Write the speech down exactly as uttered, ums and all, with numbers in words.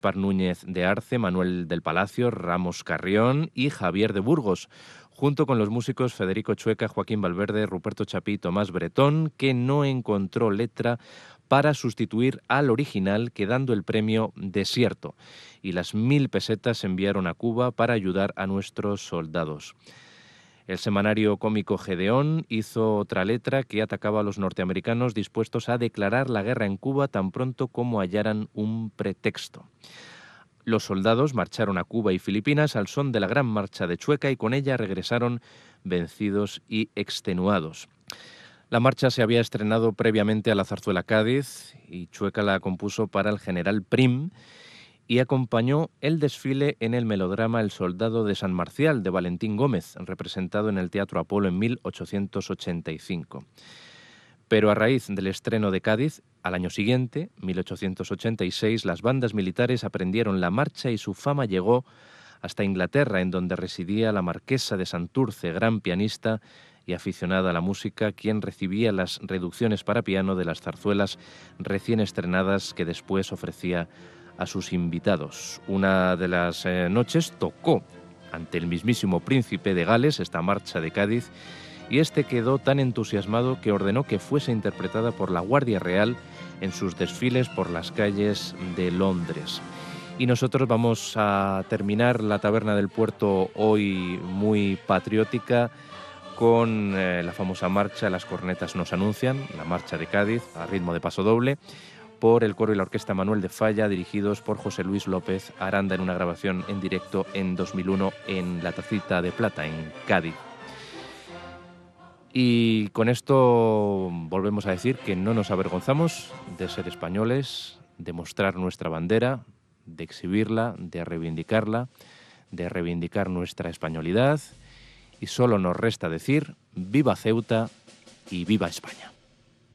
Par Núñez de Arce, Manuel del Palacio, Ramos Carrión y Javier de Burgos, junto con los músicos Federico Chueca, Joaquín Valverde, Ruperto Chapí y Tomás Bretón, que no encontró letra para sustituir al original, quedando el premio desierto, y las mil pesetas se enviaron a Cuba para ayudar a nuestros soldados. El semanario cómico Gedeón hizo otra letra que atacaba a los norteamericanos dispuestos a declarar la guerra en Cuba tan pronto como hallaran un pretexto. Los soldados marcharon a Cuba y Filipinas al son de la Gran Marcha de Chueca y con ella regresaron vencidos y extenuados. La marcha se había estrenado previamente a la zarzuela Cádiz y Chueca la compuso para el general Prim y acompañó el desfile en el melodrama El soldado de San Marcial de Valentín Gómez, representado en el Teatro Apolo en mil ochocientos ochenta y cinco. Pero a raíz del estreno de Cádiz, al año siguiente, mil ochocientos ochenta y seis, las bandas militares aprendieron la marcha y su fama llegó hasta Inglaterra, en donde residía la marquesa de Santurce, gran pianista y aficionada a la música, quien recibía las reducciones para piano de las zarzuelas recién estrenadas que después ofrecía a sus invitados. Una de las eh, noches tocó ante el mismísimo príncipe de Gales esta marcha de Cádiz, y este quedó tan entusiasmado que ordenó que fuese interpretada por la Guardia Real en sus desfiles por las calles de Londres. Y nosotros vamos a terminar la Taberna del Puerto hoy muy patriótica con eh, la famosa marcha Las cornetas nos anuncian, la marcha de Cádiz a ritmo de paso doble, por el coro y la orquesta Manuel de Falla, dirigidos por José Luis López Aranda en una grabación en directo en dos mil uno en La Tacita de Plata, en Cádiz. Y con esto volvemos a decir que no nos avergonzamos de ser españoles, de mostrar nuestra bandera, de exhibirla, de reivindicarla, de reivindicar nuestra españolidad, y solo nos resta decir viva Ceuta y viva España.